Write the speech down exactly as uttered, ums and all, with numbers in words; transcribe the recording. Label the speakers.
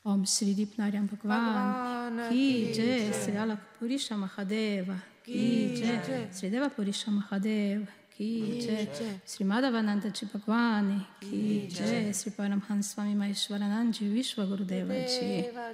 Speaker 1: Om Sri Dipnaryan Bhagwan Ki Jai, Sri Alaka Purisha Mahadeva Ki Jai, Sri Deva Purisha Mahadeva Ki Jai, Sri Madhavanandaji Bhagwani Ki Jai, Sri Paramhans Swami Maheshwaranandji Vishwa Gurudeva Ji.